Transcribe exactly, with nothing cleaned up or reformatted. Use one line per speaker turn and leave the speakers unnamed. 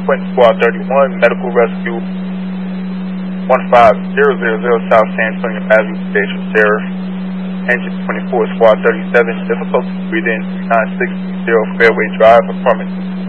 Quentin Squad thirty-one, Medical Rescue one five zero zero zero, South San Antonio Avenue, Station Sheriff. Engine twenty-four, Squad thirty-seven, difficulty breathing three nine six zero, Fairway Drive, apartment